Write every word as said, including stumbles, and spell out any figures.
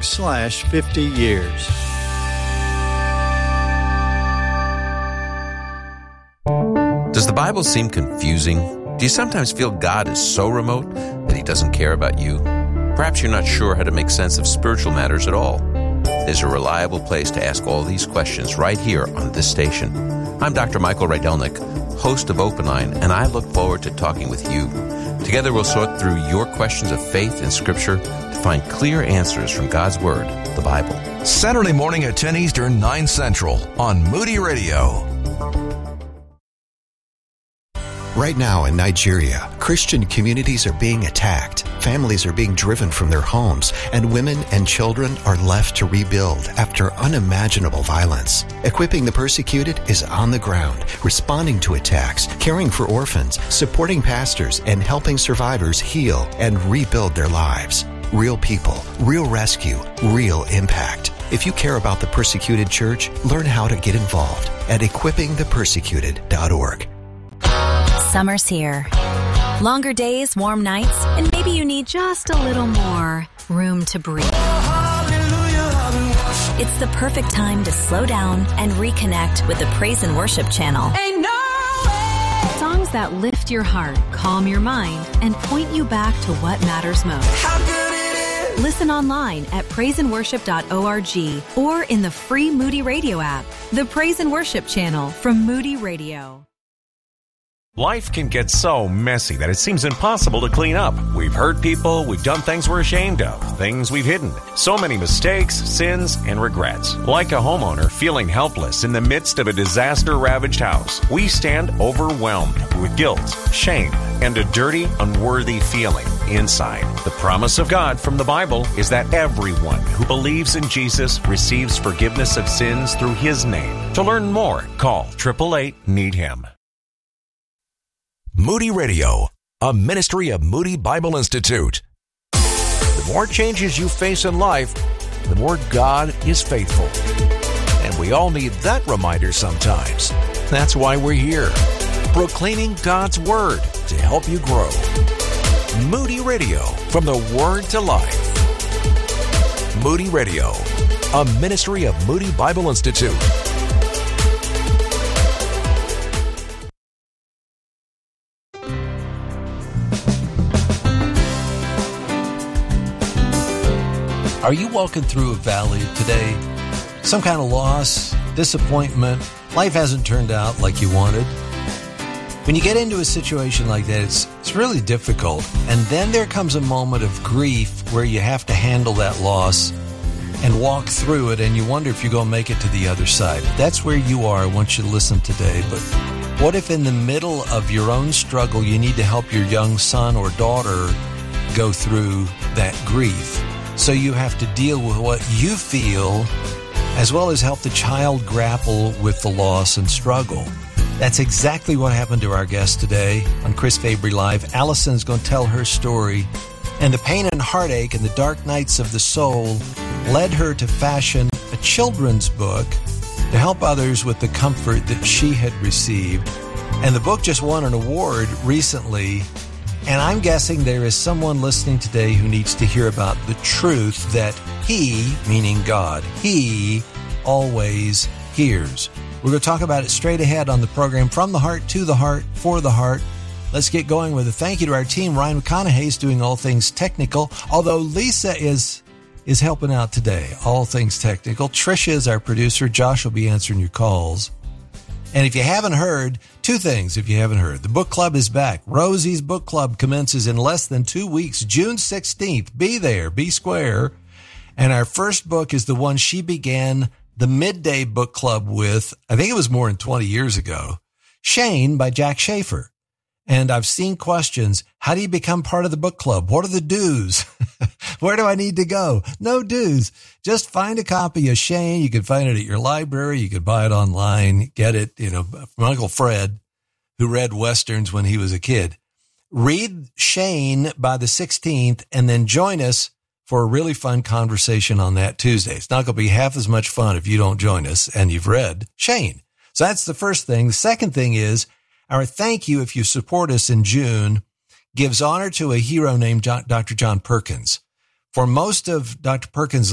slash 50 years. Does the Bible seem confusing? Do you sometimes feel God is so remote that He doesn't care about you? Perhaps you're not sure how to make sense of spiritual matters at all. There's a reliable place to ask all these questions right here on this station. I'm Doctor Michael Rydelnik, host of Open Line, and I look forward to talking with you. Together we'll sort through your questions of faith and Scripture to find clear answers from God's Word, the Bible. Saturday morning at ten Eastern, nine Central on Moody Radio. Right now in Nigeria, Christian communities are being attacked, families are being driven from their homes, and women and children are left to rebuild after unimaginable violence. Equipping the Persecuted is on the ground, responding to attacks, caring for orphans, supporting pastors, and helping survivors heal and rebuild their lives. Real people, real rescue, real impact. If you care about the persecuted church, learn how to get involved at equipping the persecuted dot org. Summer's here. Longer days, warm nights, and maybe you need just a little more room to breathe. It's the perfect time to slow down and reconnect with the Praise and Worship channel. Ain't no way. Songs that lift your heart, calm your mind, and point you back to what matters most. How good it is. Listen online at praise and worship dot org or in the free Moody Radio app. The Praise and Worship channel from Moody Radio. Life can get so messy that it seems impossible to clean up. We've hurt people, we've done things we're ashamed of, things we've hidden. So many mistakes, sins, and regrets. Like a homeowner feeling helpless in the midst of a disaster-ravaged house, we stand overwhelmed with guilt, shame, and a dirty, unworthy feeling inside. The promise of God from the Bible is that everyone who believes in Jesus receives forgiveness of sins through His name. To learn more, call eight eight eight, need him. Moody Radio, a ministry of Moody Bible Institute. The more changes you face in life, the more God is faithful. And we all need that reminder sometimes. That's why we're here, proclaiming God's Word to help you grow. Moody Radio, from the Word to Life. Moody Radio, a ministry of Moody Bible Institute. Are you walking through a valley today? Some kind of loss, disappointment, life hasn't turned out like you wanted? When you get into a situation like that, it's, it's really difficult. And then there comes a moment of grief where you have to handle that loss and walk through it, and you wonder if you're going to make it to the other side. If that's where you are, I want you to listen today. But what if in the middle of your own struggle, you need to help your young son or daughter go through that grief? So you have to deal with what you feel, as well as help the child grapple with the loss and struggle. That's exactly what happened to our guest today on Chris Fabry Live. Allison's going to tell her story, and the pain and heartache and the dark nights of the soul led her to fashion a children's book to help others with the comfort that she had received. And the book just won an award recently. And I'm guessing there is someone listening today who needs to hear about the truth that He, meaning God, He always hears. We're going to talk about it straight ahead on the program, From the Heart, to the Heart, for the Heart. Let's get going with a thank you to our team. Ryan McConaughey is doing all things technical, although Lisa is is helping out today, all things technical. Tricia is our producer. Josh will be answering your calls. And if you haven't heard, two things if you haven't heard. The book club is back. Rosie's Book Club commences in less than two weeks, June sixteenth. Be there, be square. And our first book is the one she began the Midday Book Club with, I think it was more than twenty years ago, Shane by Jack Schaefer. And I've seen questions. How do you become part of the book club? What are the dues? Where do I need to go? No dues. Just find a copy of Shane. You can find it at your library. You could buy it online. Get it, you know, from Uncle Fred, who read Westerns when he was a kid. Read Shane by the sixteenth and then join us for a really fun conversation on that Tuesday. It's not going to be half as much fun if you don't join us and you've read Shane. So that's the first thing. The second thing is, our thank you, if you support us in June, gives honor to a hero named Doctor John Perkins. For most of Doctor Perkins'